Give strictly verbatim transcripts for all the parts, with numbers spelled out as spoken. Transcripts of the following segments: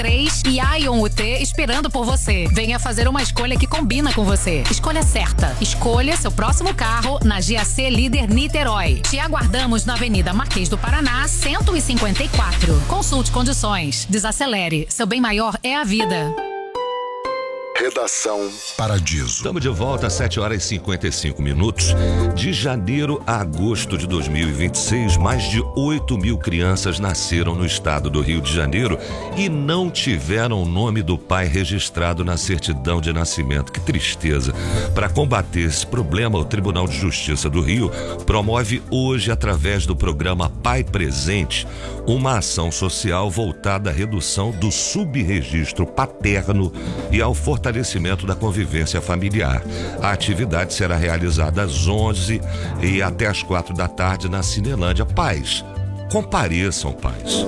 três e Ion U T esperando por você. Venha fazer uma escolha que combina com você. Escolha certa. Escolha seu próximo carro na G A C Líder Niterói. Te aguardamos na Avenida Marquês do Paraná, cento e cinquenta e quatro. Consulte condições. Desacelere. Seu bem maior é a vida. Redação Paradiso. Estamos de volta às sete horas e cinquenta e cinco minutos. De janeiro a agosto de dois mil e vinte e seis, mais de oito mil crianças nasceram no estado do Rio de Janeiro e não tiveram o nome do pai registrado na certidão de nascimento. Que tristeza. Para combater esse problema, o Tribunal de Justiça do Rio promove hoje, através do programa Pai Presente, uma ação social voltada à redução do subregistro paterno e ao fortalecimento da convivência familiar. A atividade será realizada às onze e até às quatro da tarde na Cinelândia. Pais, compareçam, pais.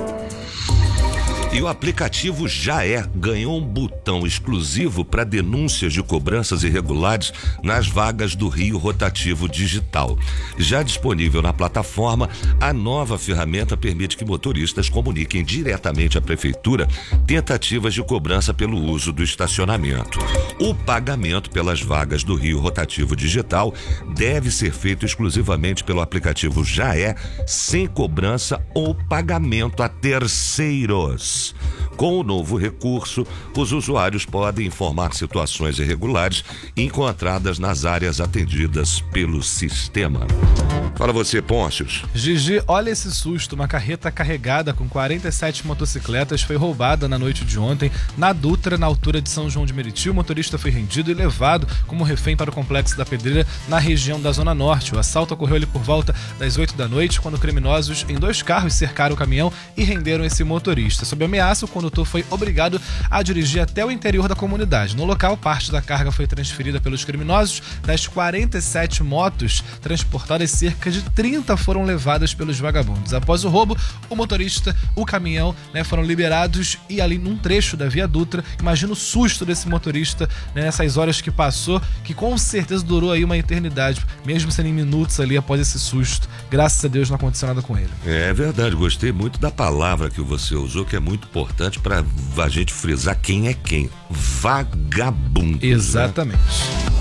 E o aplicativo Já É ganhou um botão exclusivo para denúncias de cobranças irregulares nas vagas do Rio Rotativo Digital. Já disponível na plataforma, a nova ferramenta permite que motoristas comuniquem diretamente à prefeitura tentativas de cobrança pelo uso do estacionamento. O pagamento pelas vagas do Rio Rotativo Digital deve ser feito exclusivamente pelo aplicativo Já É, sem cobrança ou pagamento a terceiros. Com o novo recurso, os usuários podem informar situações irregulares encontradas nas áreas atendidas pelo sistema. Fala você, Pôncios. Gigi, olha esse susto. Uma carreta carregada com quarenta e sete motocicletas foi roubada na noite de ontem na Dutra, na altura de São João de Meriti. O motorista foi rendido e levado como refém para o Complexo da Pedreira, na região da Zona Norte. O assalto ocorreu ali por volta das oito da noite, quando criminosos em dois carros cercaram o caminhão e renderam esse motorista. Sob ameaça, o condutor foi obrigado a dirigir até o interior da comunidade. No local, parte da carga foi transferida pelos criminosos. Das quarenta e sete motos transportadas, cerca de trinta foram levadas pelos vagabundos. Após o roubo, o motorista, o caminhão, né, foram liberados e ali num trecho da Via Dutra, imagina o susto desse motorista, né, nessas horas que passou, que com certeza durou aí uma eternidade, mesmo sendo em minutos ali após esse susto. Graças a Deus não aconteceu nada com ele. É verdade, gostei muito da palavra que você usou, que é muito importante para a gente frisar quem é quem. Vagabundo. Exatamente. Né?